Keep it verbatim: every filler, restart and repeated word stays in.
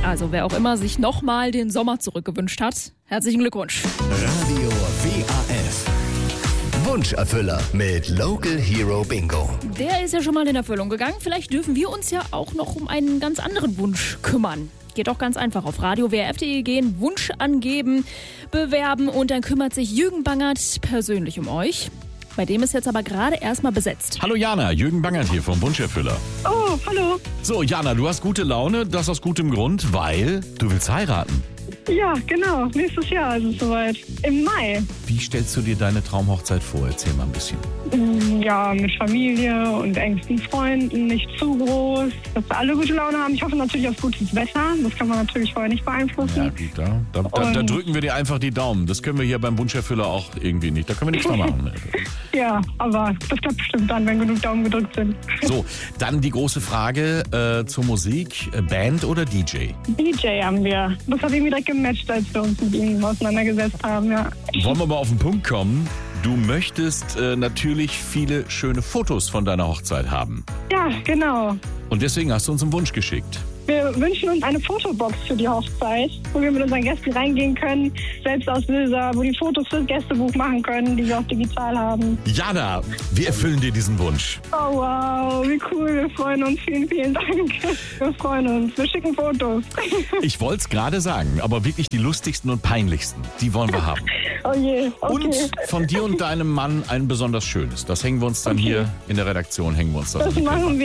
Also wer auch immer sich nochmal den Sommer zurückgewünscht hat, herzlichen Glückwunsch. Radio W A F. Wunscherfüller mit Local Hero Bingo. Der ist ja schon mal in Erfüllung gegangen. Vielleicht dürfen wir uns ja auch noch um einen ganz anderen Wunsch kümmern. Geht doch ganz einfach. Auf radio w r f punkt d e gehen, Wunsch angeben, bewerben und dann kümmert sich Jürgen Bangert persönlich um euch. Bei dem ist jetzt aber gerade erstmal besetzt. Hallo Jana, Jürgen Bangert hier vom Wunscherfüller. Oh, hallo. So Jana, du hast gute Laune, das aus gutem Grund, weil du willst heiraten. Ja, genau. Nächstes Jahr ist es soweit. Im Mai. Wie stellst du dir deine Traumhochzeit vor? Erzähl mal ein bisschen. Ja, mit Familie und engsten Freunden, nicht zu groß, dass wir alle gute Laune haben. Ich hoffe natürlich auf gutes Wetter. Das kann man natürlich vorher nicht beeinflussen. Ja gut, da, da, da, da drücken wir dir einfach die Daumen. Das können wir hier beim Wunscherfüller auch irgendwie nicht. Da können wir nichts mehr machen. Ja, aber das klappt bestimmt dann, wenn genug Daumen gedrückt sind. So, dann die große Frage äh, zur Musik. Band oder D J? D J haben wir. Das hat irgendwie direkt gematcht, als wir uns mit ihm auseinandergesetzt haben, ja. Wollen wir mal auf den Punkt kommen? Du möchtest äh, natürlich viele schöne Fotos von deiner Hochzeit haben. Ja, genau. Und deswegen hast du uns einen Wunsch geschickt. Wir wünschen uns eine Fotobox für die Hochzeit, wo wir mit unseren Gästen reingehen können, Selbstauslöser, wo die Fotos fürs Gästebuch machen können, die wir auch digital haben. Jana, wir erfüllen dir diesen Wunsch. Oh wow, wie cool, wir freuen uns, vielen, vielen Dank. Wir freuen uns, wir schicken Fotos. Ich wollte es gerade sagen, aber wirklich die lustigsten und peinlichsten, die wollen wir haben. Oh je, okay. Und von dir und deinem Mann ein besonders schönes. Das hängen wir uns dann Okay. hier in der Redaktion, hängen wir uns das Das an die machen Paper. wir.